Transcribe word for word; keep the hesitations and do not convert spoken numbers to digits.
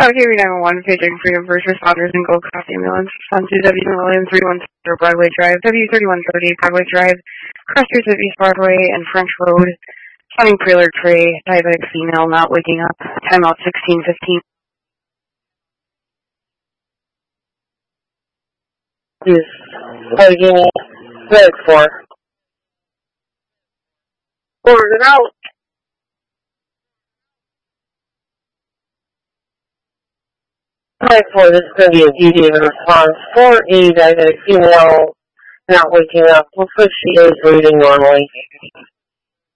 K V nine one one, paging for first responders in Gold Coast Ambulance. On to W. Williams, three one zero Broadway Drive, W thirty-one thirty Broadway Drive, crossers of East Broadway and French Road. Finding trailer tray, diabetic female not waking up. Timeout sixteen fifteen. Is taking break for. Forward it out. Break for, this is going to be a D D in response for a diabetic female not waking up. Looks like she is breathing normally.